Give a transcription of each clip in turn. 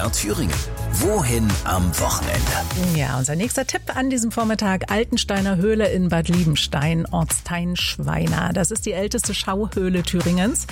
MDR Thüringen. Wohin am Wochenende? Ja, unser nächster Tipp an diesem Vormittag: Altensteiner Höhle in Bad Liebenstein, Ortsteil Schweina. Das ist die älteste Schauhöhle Thüringens.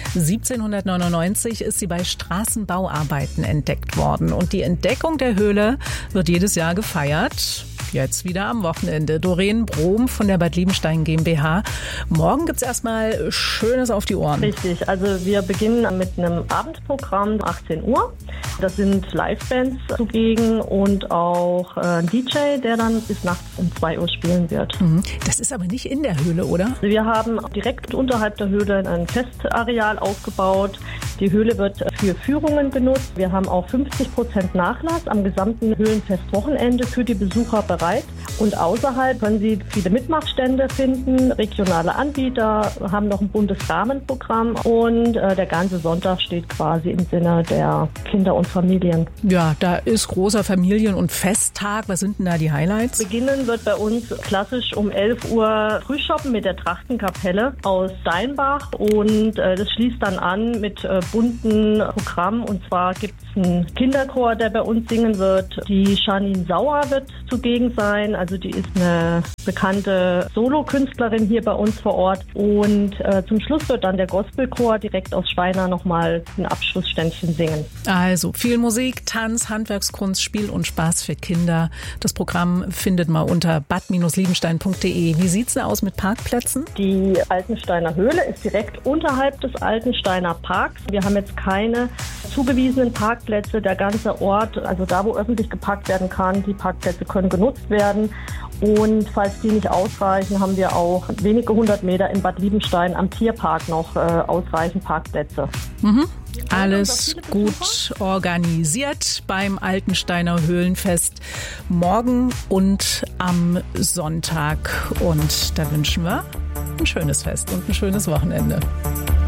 1799 ist sie bei Straßenbauarbeiten entdeckt worden. Und die Entdeckung der Höhle wird jedes Jahr gefeiert. Jetzt wieder am Wochenende. Doreen Brom von der Bad Liebenstein GmbH. Morgen gibt's erstmal Schönes auf die Ohren. Richtig, also wir beginnen mit einem Abendprogramm 18 Uhr. Das sind Livebands zugegen und auch ein DJ, der dann bis nachts um 2 Uhr spielen wird. Das ist aber nicht in der Höhle, oder? Wir haben direkt unterhalb der Höhle ein Festareal aufgebaut. Die Höhle wird für Führungen genutzt. Wir haben auch 50% Nachlass am gesamten Höhlenfestwochenende für die Besucher bereit. Und außerhalb können Sie viele Mitmachstände finden, regionale Anbieter, haben noch ein buntes Rahmenprogramm und der ganze Sonntag steht quasi im Sinne der Kinder und Familien. Ja, da ist großer Familien- und Festtag. Was sind denn da die Highlights? Beginnen wird bei uns klassisch um 11 Uhr Frühschoppen mit der Trachtenkapelle aus Steinbach und das schließt dann an mit bunten Programmen. Und zwar gibt es einen Kinderchor, der bei uns singen wird. Die Janine Sauer wird zugegen sein. Also die ist eine bekannte Solokünstlerin hier bei uns vor Ort. Und zum Schluss wird dann der Gospelchor direkt aus Schweina nochmal ein Abschlussständchen singen. Also viel Musik, Tanz, Handwerkskunst, Spiel und Spaß für Kinder. Das Programm findet man unter bad-liebenstein.de. Wie sieht's denn aus mit Parkplätzen? Die Altensteiner Höhle ist direkt unterhalb des Altensteiner Parks. Wir haben jetzt keine zugewiesenen Parkplätze. Der ganze Ort, also da, wo öffentlich geparkt werden kann, die Parkplätze können genutzt werden. Und falls die nicht ausreichen, haben wir auch wenige 100 Meter in Bad Liebenstein am Tierpark noch ausreichend Parkplätze. Alles gut organisiert beim Altensteiner Höhlenfest morgen und am Sonntag. Und da wünschen wir ein schönes Fest und ein schönes Wochenende.